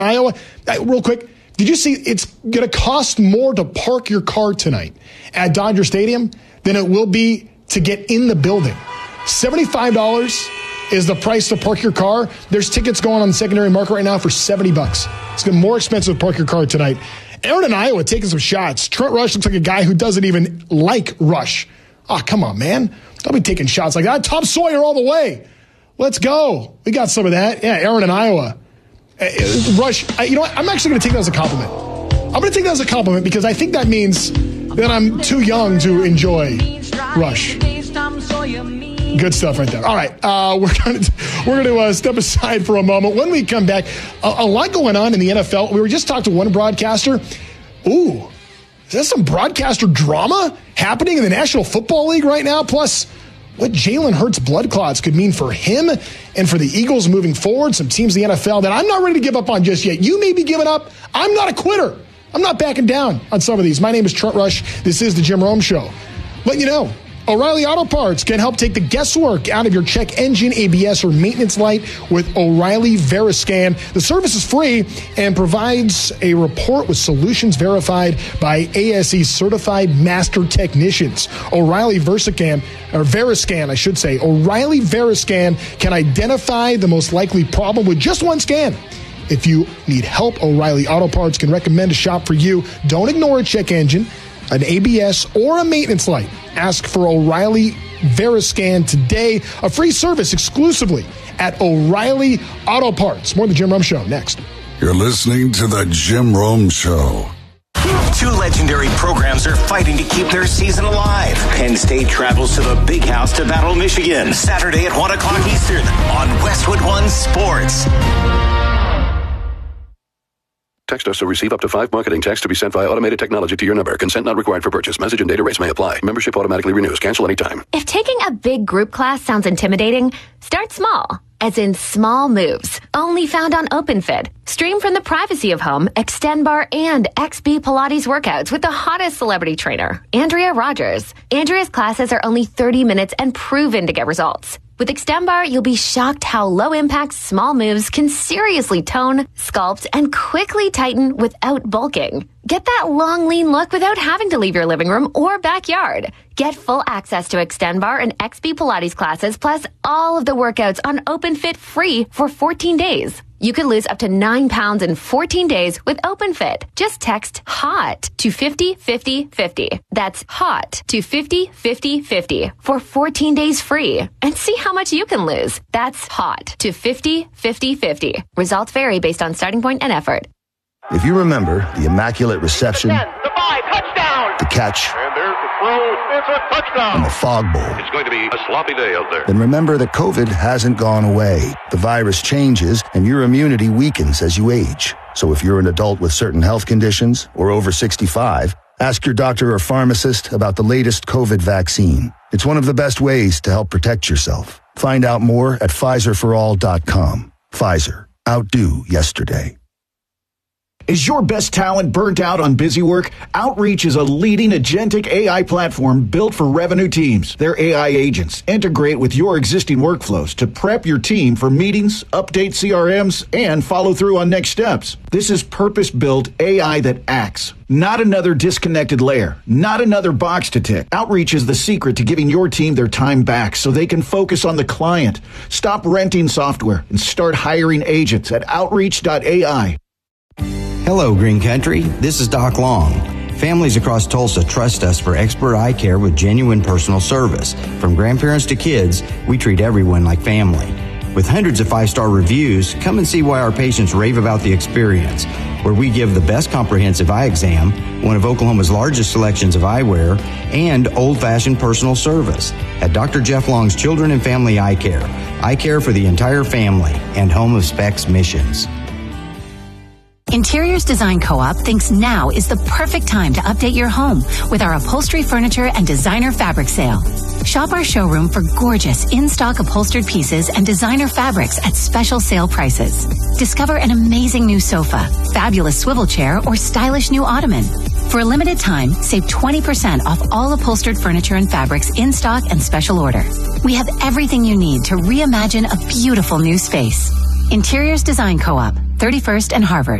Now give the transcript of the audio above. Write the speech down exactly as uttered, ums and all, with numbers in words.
Iowa, uh, real quick, did you see it's going to cost more to park your car tonight at Dodger Stadium than it will be to get in the building? seventy-five dollars is the price to park your car. There's tickets going on the secondary market right now for seventy bucks. It's going to be more expensive to park your car tonight. Aaron in Iowa taking some shots. Trent Rush looks like a guy who doesn't even like Rush. Oh, come on, man. Don't be taking shots like that. Tom Sawyer all the way. Let's go. We got some of that. Yeah, Aaron in Iowa. Uh, Rush, uh, you know what? I'm actually going to take that as a compliment. I'm going to take that as a compliment because I think that means that I'm too young to enjoy Rush. Good stuff right there. All right, uh, we're going to we're going to uh, step aside for a moment. When we come back, a, a lot going on in the N F L. We were just talking to one broadcaster. Ooh, is that some broadcaster drama happening in the National Football League right now? Plus, what Jalen Hurts blood clots could mean for him and for the Eagles moving forward. Some teams in the N F L that I'm not ready to give up on just yet. You may be giving up. I'm not a quitter. I'm not backing down on some of these. My name is Trent Rush. This is the Jim Rome Show. Letting you know, O'Reilly Auto Parts can help take the guesswork out of your check engine, A B S, or maintenance light with O'Reilly Veriscan. The service is free and provides a report with solutions verified by A S E certified master technicians. O'Reilly Veriscan, or Veriscan, I should say. O'Reilly Veriscan can identify the most likely problem with just one scan. If you need help, O'Reilly Auto Parts can recommend a shop for you. Don't ignore a check engine, an A B S, or a maintenance light. Ask for O'Reilly Veriscan today. A free service exclusively at O'Reilly Auto Parts. More of the Jim Rome Show next. You're listening to the Jim Rome Show. Two legendary programs are fighting to keep their season alive. Penn State travels to the Big House to battle Michigan Saturday at one o'clock Eastern on Westwood One Sports. Text us or receive up to five marketing texts to be sent via automated technology to your number. Consent not required for purchase. Message and data rates may apply. Membership automatically renews. Cancel anytime. If taking a big group class sounds intimidating, start small. As in small moves. Only found on OpenFit. Stream from the privacy of home, Extend-Bar and X B Pilates workouts with the hottest celebrity trainer, Andrea Rogers. Andrea's classes are only thirty minutes and proven to get results. With Extend-Bar, you'll be shocked how low-impact small moves can seriously tone, sculpt, and quickly tighten without bulking. Get that long, lean look without having to leave your living room or backyard. Get full access to Extend-Bar and X B Pilates classes, plus all of the workouts on OpenFit free for fourteen days. You could lose up to nine pounds in fourteen days with OpenFit. Just text HOT to fifty fifty fifty. That's HOT to fifty fifty fifty for fourteen days free. And see how much you can lose. That's HOT to fifty fifty fifty. Results vary based on starting point and effort. If you remember the immaculate reception, the five, touchdown, the catch, and there's the throw, it's a touchdown, and the fog bowl, it's going to be a sloppy day out there. Then remember that COVID hasn't gone away. The virus changes, and your immunity weakens as you age. So if you're an adult with certain health conditions or over sixty-five, ask your doctor or pharmacist about the latest COVID vaccine. It's one of the best ways to help protect yourself. Find out more at Pfizer for all dot com. Pfizer. Outdo yesterday. Is your best talent burnt out on busy work? Outreach is a leading agentic A I platform built for revenue teams. Their A I agents integrate with your existing workflows to prep your team for meetings, update C R Ms, and follow through on next steps. This is purpose-built A I that acts. Not another disconnected layer. Not another box to tick. Outreach is the secret to giving your team their time back so they can focus on the client. Stop renting software and start hiring agents at outreach dot A I. Hello, Green Country. This is Doc Long. Families across Tulsa trust us for expert eye care with genuine personal service. From grandparents to kids, we treat everyone like family. With hundreds of five-star reviews, come and see why our patients rave about the experience, where we give the best comprehensive eye exam, one of Oklahoma's largest selections of eyewear, and old-fashioned personal service at Doctor Jeff Long's Children and Family Eye Care. Eye care for the entire family and home of Specs Missions. Interiors Design Co-op thinks now is the perfect time to update your home with our upholstery, furniture, and designer fabric sale. Shop our showroom for gorgeous in-stock upholstered pieces and designer fabrics at special sale prices. Discover an amazing new sofa, fabulous swivel chair, or stylish new ottoman. For a limited time, save twenty percent off all upholstered furniture and fabrics in stock and special order. We have everything you need to reimagine a beautiful new space. Interiors Design Co-op. thirty-first and Harvard.